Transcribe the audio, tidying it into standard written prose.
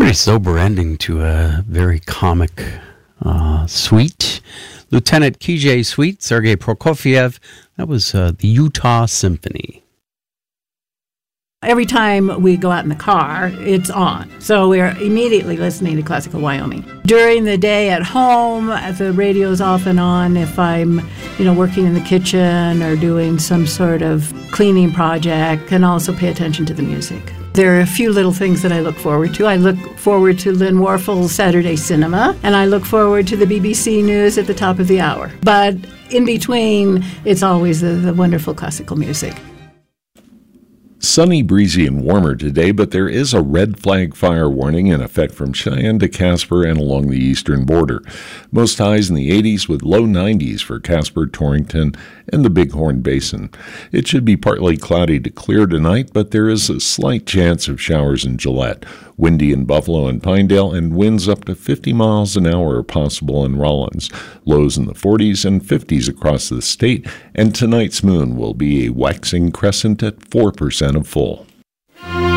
Very sober ending to a very comic suite. Lieutenant Kijay Suite, Sergei Prokofiev. That was the Utah Symphony. Every time we go out in the car, it's on. So we're immediately listening to Classical Wyoming. During the day at home, the radio's off and on. If I'm, working in the kitchen or doing some sort of cleaning project, can also pay attention to the music. There are a few little things that I look forward to. I look forward to Lynn Warfel's Saturday Cinema, and I look forward to the BBC News at the top of the hour. But in between, it's always the wonderful classical music. Sunny, breezy, and warmer today, but there is a red flag fire warning in effect from Cheyenne to Casper and along the eastern border. Most highs in the 80s with low 90s for Casper, Torrington, and the Bighorn Basin. It should be partly cloudy to clear tonight, but there is a slight chance of showers in Gillette. Windy in Buffalo and Pinedale, and winds up to 50 miles an hour are possible in Rollins. Lows in the 40s and 50s across the state, and tonight's moon will be a waxing crescent at 4% of full.